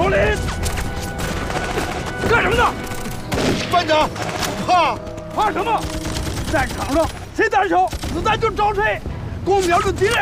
首领，干什么呢？ 班长，怕怕什么？战场上谁胆小，子弹就招谁。光瞄准敌人，